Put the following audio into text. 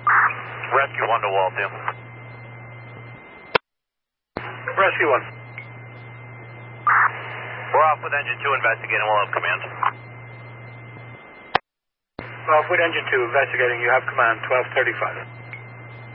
Rescue 1 to Waltham. Rescue 1. We're off with engine 2 investigating. We'll have command. Off with engine 2 investigating. You have command 1235.